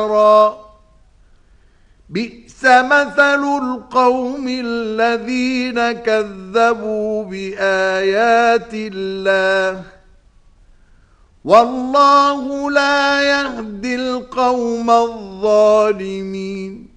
بئس مثل القوم الذين كذبوا بآيات الله والله لا يهدي القوم الظالمين.